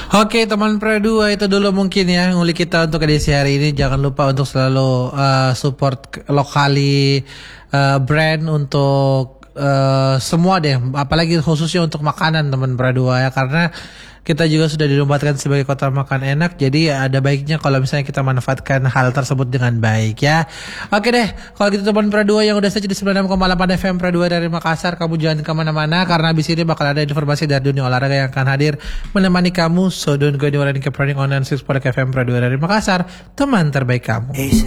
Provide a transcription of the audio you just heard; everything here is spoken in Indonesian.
Oke teman Pradua, itu dulu mungkin ya ngulik kita untuk edisi hari ini. Jangan lupa untuk selalu support lokali brand untuk semua deh, apalagi khususnya untuk makanan teman Pradua ya, karena kita juga sudah dinobatkan sebagai kota makan enak. Jadi ada baiknya kalau misalnya kita manfaatkan hal tersebut dengan baik ya. Oke deh, kalau gitu teman Pradua yang udah saja di 96,8 FM Pradua dari Makassar, kamu jangan kemana-mana karena abis ini bakal ada informasi dari dunia olahraga yang akan hadir menemani kamu. So don't go anywhere and keep running on 96.8 FM Pradua dari Makassar, teman terbaik kamu.